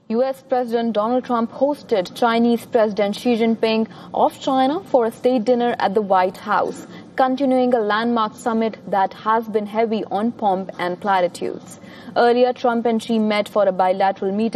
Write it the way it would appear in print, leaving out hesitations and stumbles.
US President Donald Trump hosted Chinese President Xi Jinping of China for a state dinner at the White House, continuing a landmark summit that has been heavy on pomp and platitudes. Earlier, Trump and Xi met for a bilateral meeting